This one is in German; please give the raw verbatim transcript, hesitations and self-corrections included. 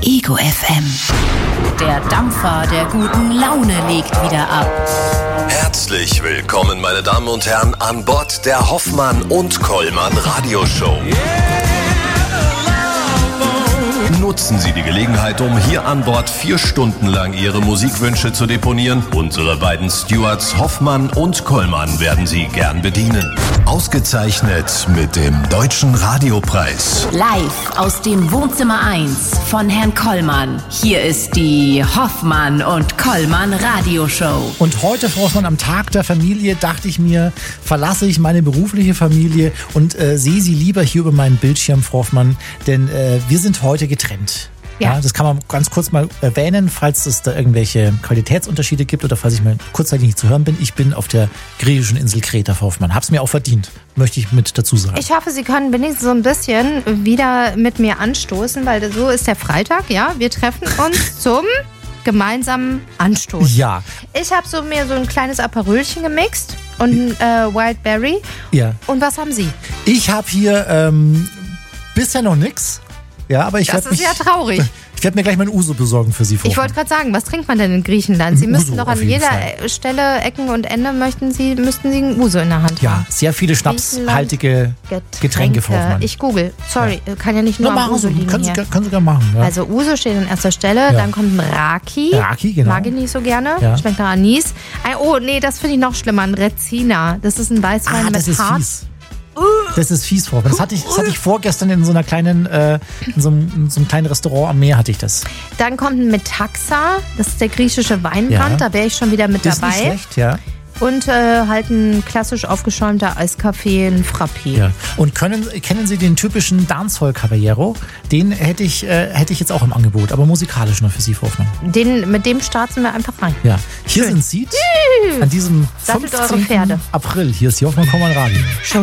Ego F M. Der Dampfer der guten Laune legt wieder ab. Herzlich willkommen, meine Damen und Herren, an Bord der Hoffmann und Kollmann Radioshow. Nutzen Sie die Gelegenheit, um hier an Bord vier Stunden lang Ihre Musikwünsche zu deponieren. Unsere beiden Stewards Hoffmann und Kollmann werden Sie gern bedienen. Ausgezeichnet mit dem Deutschen Radiopreis. Live aus dem Wohnzimmer eins von Herrn Kollmann. Hier ist die Hoffmann und Kollmann Radioshow. Und heute, Frau Hoffmann, am Tag der Familie, dachte ich mir, verlasse ich meine berufliche Familie und äh, sehe Sie lieber hier über meinen Bildschirm, Frau Hoffmann, denn äh, wir sind heute getrennt. Ja. ja, das kann man ganz kurz mal erwähnen, falls es da irgendwelche Qualitätsunterschiede gibt oder falls ich mal kurzzeitig nicht zu hören bin. Ich bin auf der griechischen Insel Kreta, Frau Hoffmann. Hab's mir auch verdient, möchte ich mit dazu sagen. Ich hoffe, Sie können wenigstens so ein bisschen wieder mit mir anstoßen, weil so ist der Freitag, ja. Wir treffen uns zum gemeinsamen Anstoß. Ja. Ich habe so mir so ein kleines Aperölchen gemixt und äh, Wildberry. Ja. Und was haben Sie? Ich habe hier ähm, bisher noch nix. Ja, aber ich das ist mich, ja traurig. Ich werde mir gleich mein Uso besorgen für Sie, Frau. Ich wollte gerade sagen, was trinkt man denn in Griechenland? Sie Ein müssten Uso doch an auf jeden jeder Fall. Stelle, Ecken und Ende, möchten Sie, müssten Sie ein Uso in der Hand Ja, haben. sehr viele schnapshaltige Getränke, Getränke Frau Hoffmann. Ich google. Sorry, Ja. kann ja nicht nur Na, am machen Uso Sie, liegen können Sie, hier. können Sie gerne machen. Ja. Also Uso steht an erster Stelle, Ja. dann kommt ein Raki. Raki, genau. Mag ich nicht so gerne. Ja. Schmeckt nach Anis. Ein, oh, nee, das finde ich noch schlimmer. Ein Rezina. Das ist ein Weißwein ah, das mit ist Harz. fies. Das ist fies, Frau Hoffmann. Das hatte ich, das hatte ich vorgestern in so einer kleinen, äh, in, so einem, in so einem kleinen Restaurant am Meer hatte ich das. Dann kommt ein Metaxa. Das ist der griechische Weinbrand. Ja. Da wäre ich schon wieder mit Ist dabei. nicht schlecht, ja. Und äh, halt ein klassisch aufgeschäumter Eiskaffee, ein Frappé. Ja. Und können, kennen Sie den typischen Dancehall Caballero? Den hätte ich, äh, hätte ich jetzt auch im Angebot, aber musikalisch nur für Sie, Frau Hoffmann. Den, mit dem starten wir einfach rein. Ja. Hier sind Sie an diesem Sattelt eure fünfzehnten Pferde. April. Hier ist die Hoffmann Kollmann Radio.